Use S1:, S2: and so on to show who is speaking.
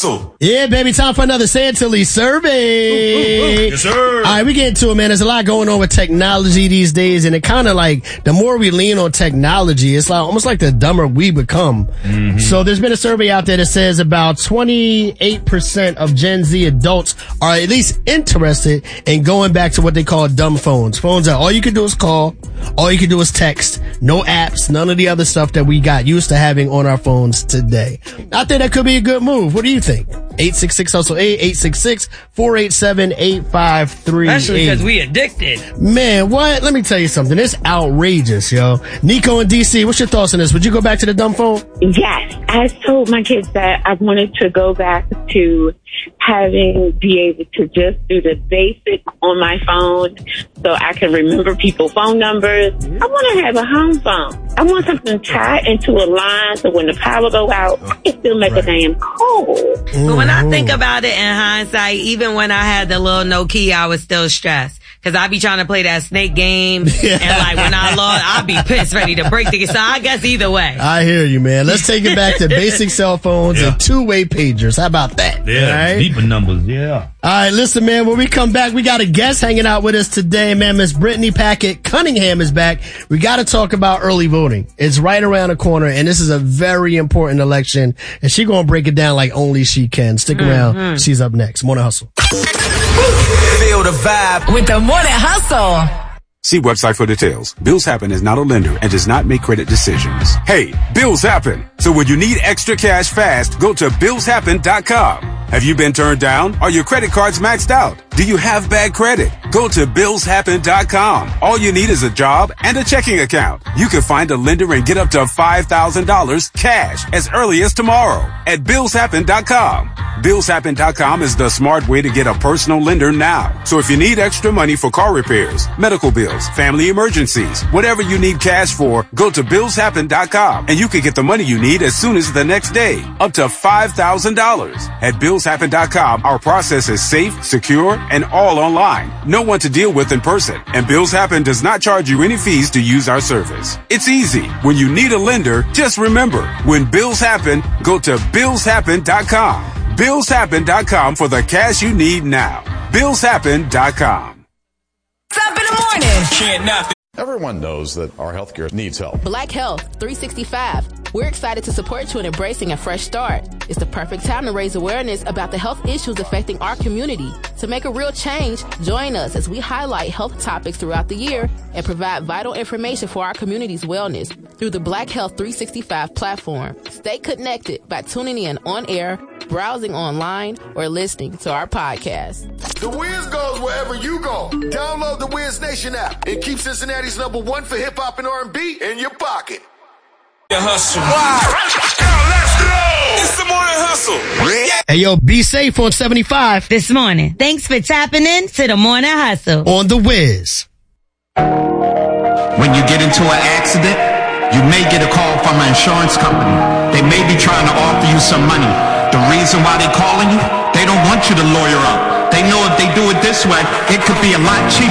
S1: Hustle.
S2: Yeah, baby, time for another Say It Till He survey.
S1: Yes, sir.
S2: All right, we get into it, man. There's a lot going on with technology these days, and it kind of like, the more we lean on technology, it's like almost like the dumber we become. Mm-hmm. So there's been a survey out there that says about 28% of Gen Z adults are at least interested in going back to what they call dumb phones. Phones that all you can do is call, all you can do is text, no apps, none of the other stuff that we got used to having on our phones today. I think that could be a good move. What do you think? 866-HUSTLE-8, 866-487-8538.
S3: Especially because we addicted.
S2: Man, what? Let me tell you something. It's outrageous, yo. Nico in DC, what's your thoughts on this? Would you go back to the dumb phone?
S4: Yes. I told my kids that I wanted to go back to be able to just do the basic on my phone so I can remember people's phone numbers. I want to have a home phone. I want something tied into a line so when the power go out, I can still make a damn call.
S3: But when I think about it in hindsight, even when I had the little Nokia, I was still stressed. Cause I be trying to play that snake game, and like when I lost, I'll be pissed, ready to break the. So I guess either way.
S2: I hear you, man. Let's take it back to basic cell phones and two-way pagers. How about that?
S1: Yeah,
S2: right?
S1: deeper numbers, yeah.
S2: All right, listen, man, when we come back, we got a guest hanging out with us today, man. Miss Brittany Packett Cunningham is back. We got to talk about early voting. It's right around the corner, and this is a very important election, and she's going to break it down like only she can. Stick around. She's up next. Morning Hustle.
S5: Feel the vibe with the Morning Hustle.
S6: See website for details. Bills Happen is not a lender and does not make credit decisions. Hey, bills happen. So when you need extra cash fast, go to BillsHappen.com. Have you been turned down? Are your credit cards maxed out? Do you have bad credit? Go to BillsHappen.com. All you need is a job and a checking account. You can find a lender and get up to $5,000 cash as early as tomorrow at BillsHappen.com. BillsHappen.com is the smart way to get a personal lender now. So if you need extra money for car repairs, medical bills, family emergencies, whatever you need cash for, go to BillsHappen.com and you can get the money you need as soon as the next day, up to $5,000. At BillsHappen.com, our process is safe, secure, and all online. No one to deal with in person. And Bills Happen does not charge you any fees to use our service. It's easy. When you need a lender, just remember, when bills happen, go to BillsHappen.com. BillsHappen.com for the cash you need now. BillsHappen.com.
S5: What's up in the morning?
S1: Can't nothing.
S7: Everyone knows that our healthcare needs help.
S8: Black Health 365. We're excited to support you in embracing a fresh start. It's the perfect time to raise awareness about the health issues affecting our community. To make a real change, join us as we highlight health topics throughout the year and provide vital information for our community's wellness through the Black Health 365 platform. Stay connected by tuning in on air, browsing online, or listening to our podcast.
S9: The Wiz goes wherever you go. Download the Wiz Nation app and keep Cincinnati's #1 for hip hop and R&B in your pocket.
S1: Hustle. Wow. Let's go. It's the Morning Hustle.
S2: Hey, yo, be safe on 75.
S3: This morning. Thanks for tapping in to the Morning Hustle.
S2: On the Wiz.
S10: When you get into an accident, you may get a call from an insurance company. They may be trying to offer you some money. The reason why they're calling you, they don't want you to lawyer up. They know if they do it this way, it could be a lot cheaper.